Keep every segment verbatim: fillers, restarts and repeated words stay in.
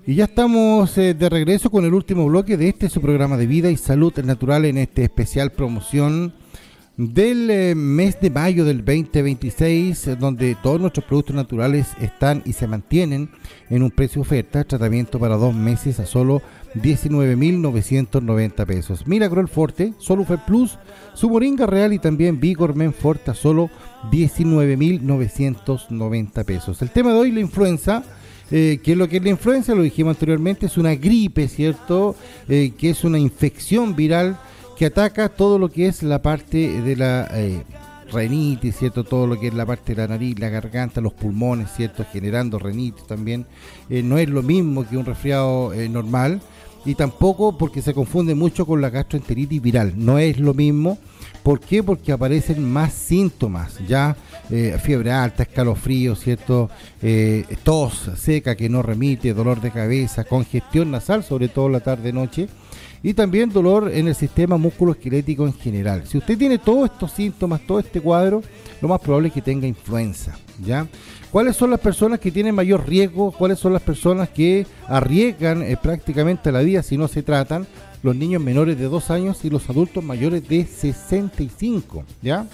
Y ya estamos eh, de regreso con el último bloque de este su programa de vida y salud natural en este especial promoción del eh, mes de mayo del veinte veintiséis, eh, donde todos nuestros productos naturales están y se mantienen en un precio oferta, tratamiento para dos meses a solo diecinueve mil novecientos noventa pesos. Miragrol Forte, Solufe Plus, su moringa real y también Vigor Men Forte a solo diecinueve mil novecientos noventa pesos. El tema de hoy, la influenza. Eh, ¿Qué es lo que es la influenza? Lo dijimos anteriormente, es una gripe, ¿cierto? Eh, que es una infección viral que ataca todo lo que es la parte de la eh, rinitis, ¿cierto? Todo lo que es la parte de la nariz, la garganta, los pulmones, ¿cierto? Generando rinitis también. Eh, no es lo mismo que un resfriado eh, normal, y tampoco porque se confunde mucho con la gastroenteritis viral. No es lo mismo. ¿Por qué? Porque aparecen más síntomas, ya eh, fiebre alta, escalofrío, ¿cierto? Eh, tos seca que no remite, dolor de cabeza, congestión nasal, sobre todo la tarde-noche, y también dolor en el sistema musculoesquelético en general. Si usted tiene todos estos síntomas, todo este cuadro, lo más probable es que tenga influenza, ¿ya? ¿Cuáles son las personas que tienen mayor riesgo? ¿Cuáles son las personas que arriesgan eh, prácticamente la vida si no se tratan? Los niños menores de dos años y los adultos mayores de sesenta y cinco, ¿ya?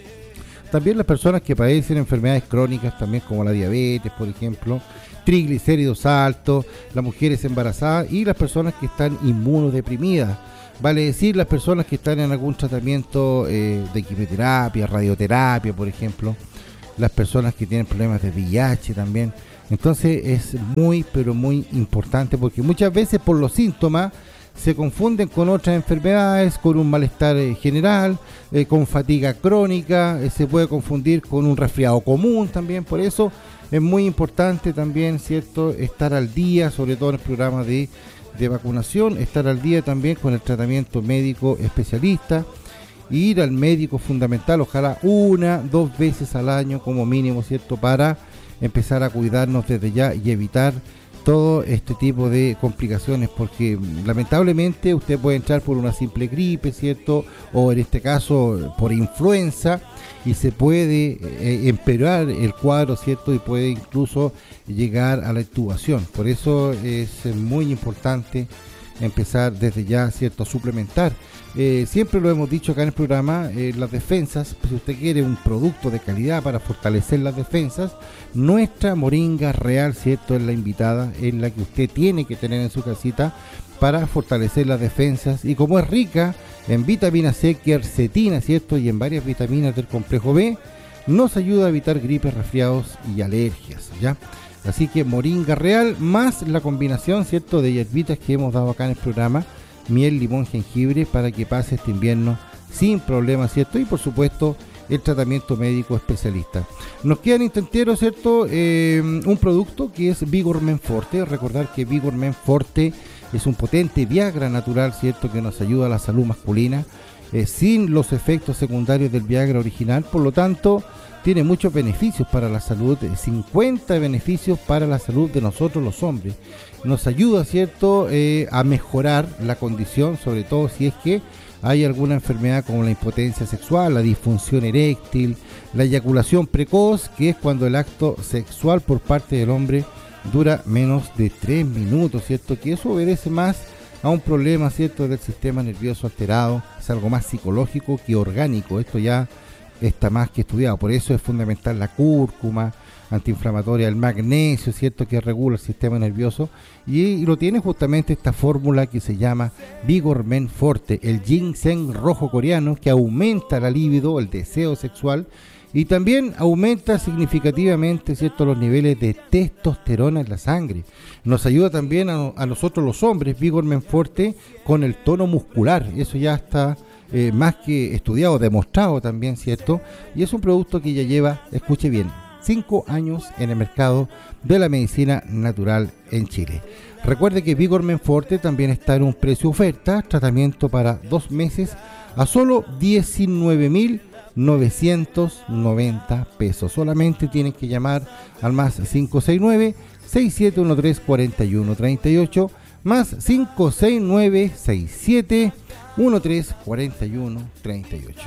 También las personas que padecen enfermedades crónicas, también como la diabetes, por ejemplo, triglicéridos altos, las mujeres embarazadas y las personas que están inmunodeprimidas. Vale decir, las personas que están en algún tratamiento eh, de quimioterapia, radioterapia, por ejemplo, las personas que tienen problemas de V I H también. Entonces es muy, pero muy importante, porque muchas veces por los síntomas se confunden con otras enfermedades, con un malestar eh, general, eh, con fatiga crónica, eh, se puede confundir con un resfriado común también. Por eso es muy importante también, ¿cierto?, estar al día, sobre todo en el programa de, de vacunación, estar al día también con el tratamiento médico especialista, ir al médico fundamental, ojalá una, dos veces al año como mínimo, ¿cierto?, para empezar a cuidarnos desde ya y evitar todo este tipo de complicaciones, porque lamentablemente usted puede entrar por una simple gripe, ¿cierto?, o en este caso por influenza, y se puede eh, empeorar el cuadro, ¿cierto?, y puede incluso llegar a la intubación. Por eso es muy importante empezar desde ya, ¿cierto?, a suplementar. Eh, siempre lo hemos dicho acá en el programa, eh, las defensas, si usted quiere un producto de calidad para fortalecer las defensas, nuestra moringa real, ¿cierto?, es la invitada, es la que usted tiene que tener en su casita para fortalecer las defensas. Y como es rica en vitamina C, quercetina, ¿cierto?, y en varias vitaminas del complejo B, nos ayuda a evitar gripes, resfriados y alergias, ¿ya? Así que moringa real más la combinación, ¿cierto?, de hierbitas que hemos dado acá en el programa, miel, limón, jengibre, para que pase este invierno sin problemas, ¿cierto? Y por supuesto el tratamiento médico especialista. Nos queda en intentero, ¿cierto?, eh, un producto que es Vigor Men Forte. Recordar que Vigor Men Forte es un potente Viagra natural, ¿cierto?, que nos ayuda a la salud masculina, eh, sin los efectos secundarios del Viagra original. Por lo tanto, tiene muchos beneficios para la salud, cincuenta beneficios para la salud de nosotros los hombres. Nos ayuda, ¿cierto?, eh, a mejorar la condición, sobre todo si es que hay alguna enfermedad como la impotencia sexual, la disfunción eréctil, la eyaculación precoz, que es cuando el acto sexual por parte del hombre dura menos de tres minutos, ¿cierto?, que eso obedece más a un problema, ¿cierto?, del sistema nervioso alterado. Es algo más psicológico que orgánico. Esto ya está más que estudiado. Por eso es fundamental la cúrcuma antiinflamatoria, el magnesio, ¿cierto?, que regula el sistema nervioso, y, y lo tiene justamente esta fórmula que se llama Vigor Men Forte, el ginseng rojo coreano, que aumenta la libido, el deseo sexual, y también aumenta significativamente, ¿cierto?, los niveles de testosterona en la sangre. Nos ayuda también a, a nosotros los hombres, Vigor Men Forte, con el tono muscular. Eso ya está eh, más que estudiado, demostrado también, ¿cierto? Y es un producto que ya lleva, escuche bien, cinco años en el mercado de la medicina natural en Chile. Recuerde que Vigor Men Forte también está en un precio oferta, tratamiento para dos meses a solo diecinueve mil novecientos noventa pesos. Solamente tienen que llamar al más cinco seis nueve, seis siete uno tres, cuatro uno tres ocho, más cinco seis nueve, seis siete uno tres, cuatro uno tres ocho.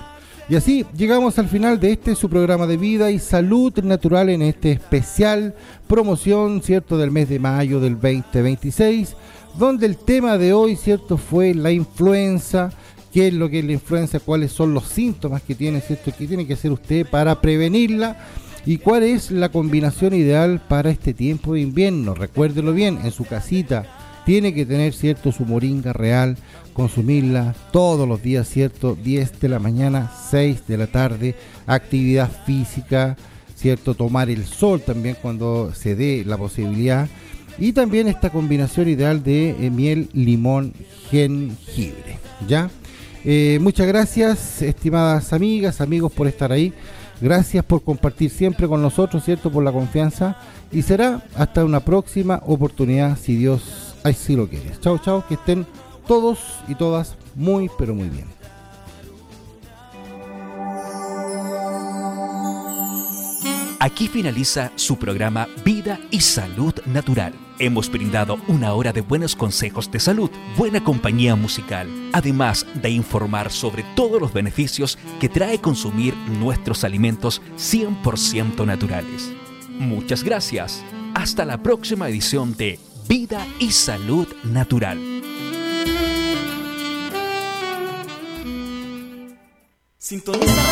Y así llegamos al final de este su programa de vida y salud natural en este especial promoción, ¿cierto?, del mes de mayo del veinte veintiséis, donde el tema de hoy, ¿cierto?, fue la influenza. ¿Qué es lo que es la influenza? ¿Cuáles son los síntomas que tiene, ¿cierto?, que tiene que hacer usted para prevenirla? ¿Y cuál es la combinación ideal para este tiempo de invierno? Recuérdelo bien, en su casita tiene que tener, ¿cierto?, su moringa real, consumirla todos los días, ¿cierto?, diez de la mañana, seis de la tarde, actividad física, ¿cierto?, tomar el sol también cuando se dé la posibilidad, y también esta combinación ideal de eh, miel, limón, jengibre, ¿ya? Eh, muchas gracias, estimadas amigas, amigos, por estar ahí. Gracias por compartir siempre con nosotros, ¿cierto?, por la confianza, y será hasta una próxima oportunidad, si Dios así lo quiere. Chao, chao, que estén todos y todas muy, pero muy bien. Aquí finaliza su programa Vida y Salud Natural. Hemos brindado una hora de buenos consejos de salud, buena compañía musical, además de informar sobre todos los beneficios que trae consumir nuestros alimentos cien por ciento naturales. Muchas gracias. Hasta la próxima edición de Vida y Salud Natural. Sintoniza